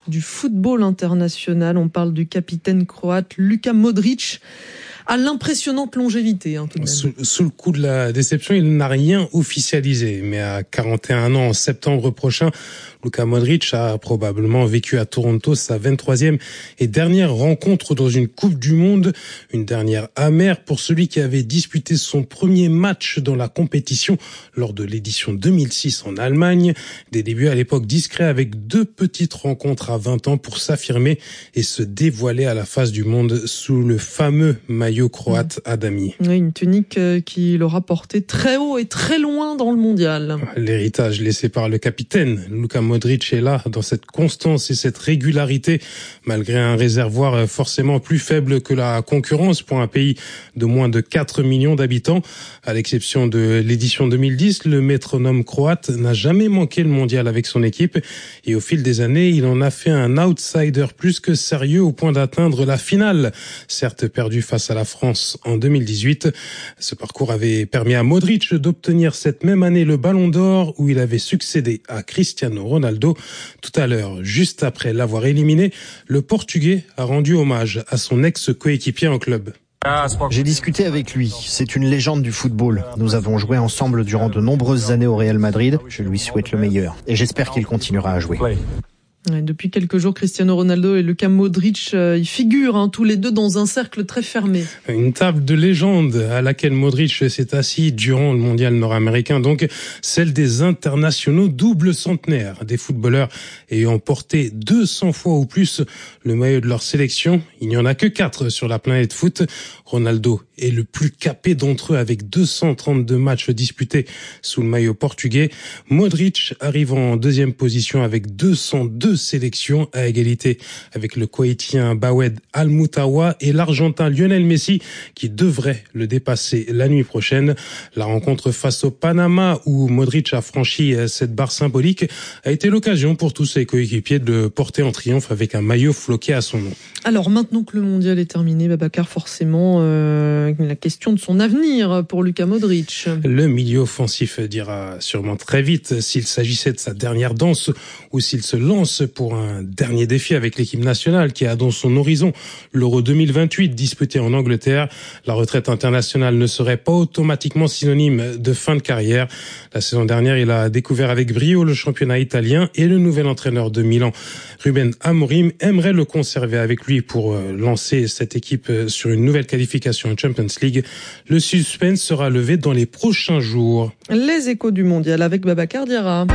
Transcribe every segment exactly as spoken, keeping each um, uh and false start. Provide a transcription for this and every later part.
du football international. On parle du capitaine croate Luka Modric, à l'impressionnante longévité. Hein, tout de même. Sous, sous le coup de la déception, il n'a rien officialisé. Mais à quarante et un ans, en septembre prochain, Luka Modric a probablement vécu à Toronto sa vingt-troisième et dernière rencontre dans une Coupe du Monde. Une dernière amère pour celui qui avait disputé son premier match dans la compétition lors de l'édition deux mille six en Allemagne. Des débuts à l'époque discrets avec deux petites rencontres à vingt ans pour s'affirmer et se dévoiler à la face du monde sous le fameux maillot croate Adami. Oui, une tunique qui l'aura porté très haut et très loin dans le mondial. L'héritage laissé par le capitaine Luka Modric est là dans cette constance et cette régularité, malgré un réservoir forcément plus faible que la concurrence pour un pays de moins de quatre millions d'habitants. À l'exception de l'édition deux mille dix, le métronome croate n'a jamais manqué le mondial avec son équipe et au fil des années, il en a fait un outsider plus que sérieux au point d'atteindre la finale. Certes perdu face à la France en deux mille dix-huit, ce parcours avait permis à Modric d'obtenir cette même année le Ballon d'Or où il avait succédé à Cristiano Ronaldo. Tout à l'heure, juste après l'avoir éliminé, le Portugais a rendu hommage à son ex-coéquipier en club. J'ai discuté avec lui, c'est une légende du football. Nous avons joué ensemble durant de nombreuses années au Real Madrid. Je lui souhaite le meilleur et j'espère qu'il continuera à jouer. Depuis quelques jours, Cristiano Ronaldo et Luka Modric euh, y figurent hein, tous les deux dans un cercle très fermé. Une table de légende à laquelle Modric s'est assis durant le mondial nord-américain, donc celle des internationaux double centenaires, des footballeurs ayant porté deux cents fois ou plus le maillot de leur sélection. Il n'y en a que quatre sur la planète foot. Ronaldo est le plus capé d'entre eux avec deux cent trente-deux matchs disputés sous le maillot portugais. Modric arrive en deuxième position avec deux cent deux sélections à égalité avec le Koweïtien Bawed Al-Moutawa et l'Argentin Lionel Messi qui devrait le dépasser la nuit prochaine. La rencontre face au Panama où Modric a franchi cette barre symbolique a été l'occasion pour tous ses coéquipiers de porter en triomphe avec un maillot floqué à son nom. Alors maintenant que le mondial est terminé, Babacar, forcément euh, la question de son avenir pour Luka Modric. Le milieu offensif dira sûrement très vite s'il s'agissait de sa dernière danse ou s'il se lance pour un dernier défi avec l'équipe nationale qui a dans son horizon l'Euro deux mille vingt-huit disputé en Angleterre. La retraite internationale ne serait pas automatiquement synonyme de fin de carrière. La saison dernière, il a découvert avec brio le championnat italien et le nouvel entraîneur de Milan, Ruben Amorim, aimerait le conserver avec lui pour lancer cette équipe sur une nouvelle qualification en Champions League. Le suspense sera levé dans les prochains jours. Les échos du mondial avec Babacar Diarra.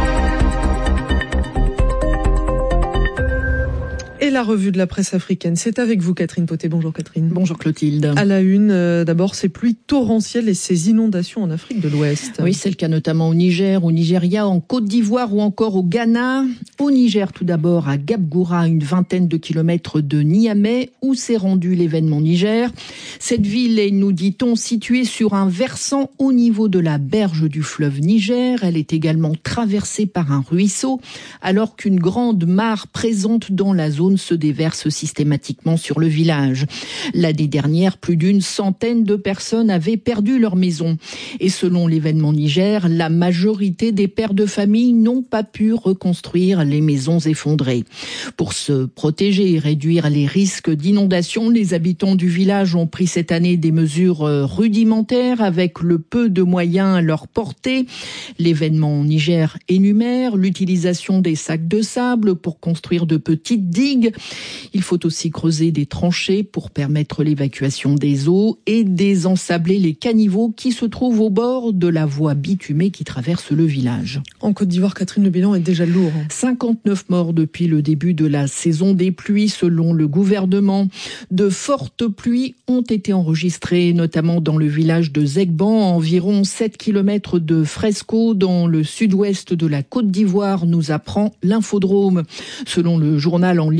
Et la revue de la presse africaine, c'est avec vous Catherine Poté. Bonjour Catherine. Bonjour Clotilde. À la une, euh, d'abord ces pluies torrentielles et ces inondations en Afrique de l'Ouest. Oui, c'est le cas notamment au Niger, au Nigeria, en Côte d'Ivoire ou encore au Ghana. Au Niger tout d'abord, à Gabgoura, une vingtaine de kilomètres de Niamey, où s'est rendu l'événement Niger. Cette ville est, nous dit-on, située sur un versant au niveau de la berge du fleuve Niger. Elle est également traversée par un ruisseau, alors qu'une grande mare présente dans la zone se déverse systématiquement sur le village. L'année dernière, plus d'une centaine de personnes avaient perdu leur maison. Et selon l'événement Niger, la majorité des pères de famille n'ont pas pu reconstruire les maisons effondrées. Pour se protéger et réduire les risques d'inondation, les habitants du village ont pris cette année des mesures rudimentaires avec le peu de moyens à leur portée. L'événement Niger énumère l'utilisation des sacs de sable pour construire de petites digues. Il faut aussi creuser des tranchées pour permettre l'évacuation des eaux et désensabler les caniveaux qui se trouvent au bord de la voie bitumée qui traverse le village. En Côte d'Ivoire, Catherine, le bilan est déjà lourd. cinquante-neuf morts depuis le début de la saison des pluies selon le gouvernement. De fortes pluies ont été enregistrées, notamment dans le village de Zegban, à environ sept kilomètres de Fresco, dans le sud-ouest de la Côte d'Ivoire, nous apprend l'Infodrome. Selon le journal en ligne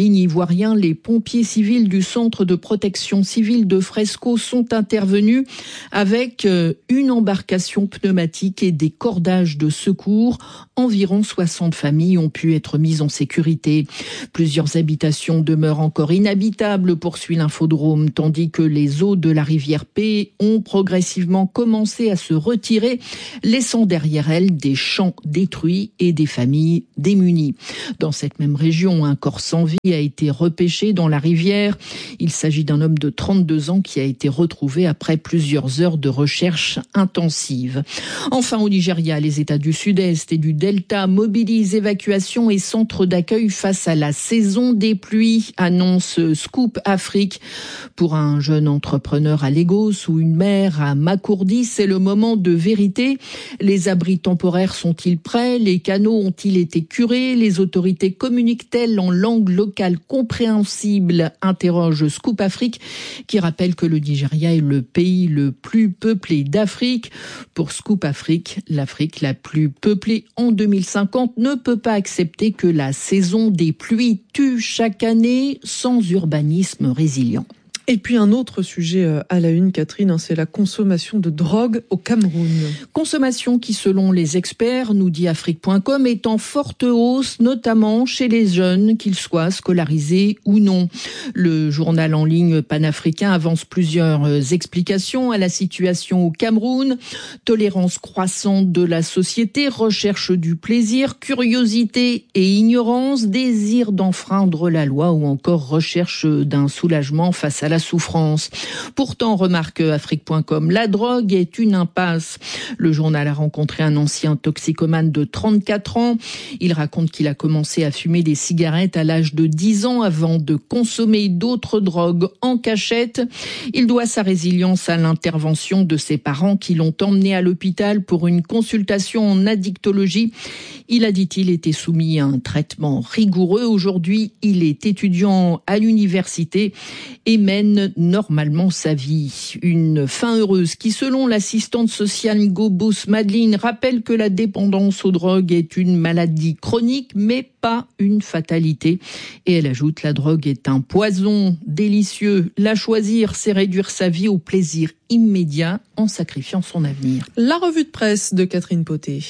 signes ivoiriens, les pompiers civils du centre de protection civile de Fresco sont intervenus avec une embarcation pneumatique et des cordages de secours. Environ soixante familles ont pu être mises en sécurité. Plusieurs habitations demeurent encore inhabitables, poursuit l'Infodrome, tandis que les eaux de la rivière P ont progressivement commencé à se retirer, laissant derrière elles des champs détruits et des familles démunies. Dans cette même région, un corps sans vie a été repêché dans la rivière. Il s'agit d'un homme de trente-deux ans qui a été retrouvé après plusieurs heures de recherche intensive. Enfin, au Nigeria, les États du Sud-Est et du Delta mobilisent évacuation et centres d'accueil face à la saison des pluies, annonce Scoop Afrique. Pour un jeune entrepreneur à Lagos ou une mère à Makurdi, c'est le moment de vérité. Les abris temporaires sont-ils prêts? Les canaux ont-ils été curés? Les autorités communiquent-elles en langue locale compréhensible? Interroge Scoop Afrique, qui rappelle que le Nigeria est le pays le plus peuplé d'Afrique. Pour Scoop Afrique, l'Afrique la plus peuplée en deux mille cinquante ne peut pas accepter que la saison des pluies tue chaque année sans urbanisme résilient. Et puis un autre sujet à la une, Catherine, c'est la consommation de drogue au Cameroun. Consommation qui, selon les experts, nous dit Afrique point com, est en forte hausse, notamment chez les jeunes, qu'ils soient scolarisés ou non. Le journal en ligne panafricain avance plusieurs explications à la situation au Cameroun. Tolérance croissante de la société, recherche du plaisir, curiosité et ignorance, désir d'enfreindre la loi ou encore recherche d'un soulagement face à la souffrance. Pourtant, remarque Afrique point com, la drogue est une impasse. Le journal a rencontré un ancien toxicomane de trente-quatre ans. Il raconte qu'il a commencé à fumer des cigarettes à l'âge de dix ans avant de consommer d'autres drogues en cachette. Il doit sa résilience à l'intervention de ses parents qui l'ont emmené à l'hôpital pour une consultation en addictologie. Il a, dit-il, été soumis à un traitement rigoureux. Aujourd'hui, il est étudiant à l'université et mène normalement sa vie. Une fin heureuse qui, selon l'assistante sociale Gobos Madeleine, rappelle que la dépendance aux drogues est une maladie chronique, mais pas une fatalité. Et elle ajoute, la drogue est un poison délicieux. La choisir, c'est réduire sa vie au plaisir immédiat en sacrifiant son avenir. La revue de presse de Catherine Poté.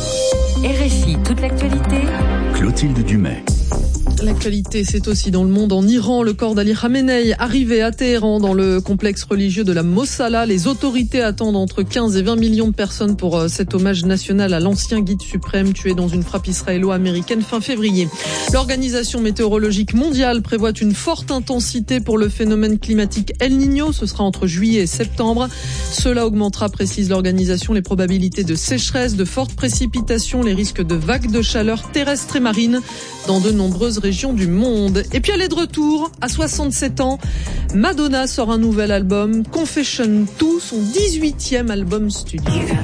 R F I, toute l'actualité. Clotilde Dumais. L'actualité, c'est aussi dans le monde. En Iran, le corps d'Ali Khamenei arrivé à Téhéran dans le complexe religieux de la Mossala. Les autorités attendent entre quinze et vingt millions de personnes pour cet hommage national à l'ancien guide suprême tué dans une frappe israélo-américaine fin février. L'Organisation météorologique mondiale prévoit une forte intensité pour le phénomène climatique El Niño. Ce sera entre juillet et septembre. Cela augmentera, précise l'organisation, les probabilités de sécheresse, de fortes précipitations, les risques de vagues de chaleur terrestre et marine dans de nombreuses régions du monde. Et puis elle est de retour à soixante-sept ans. Madonna sort un nouvel album, Confession deux, son dix-huitième album studio.